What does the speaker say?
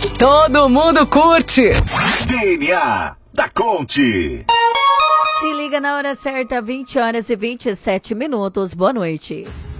Todo mundo curte. DNA da Conte. Se liga na hora certa, 20 horas e 27 minutos. Boa noite.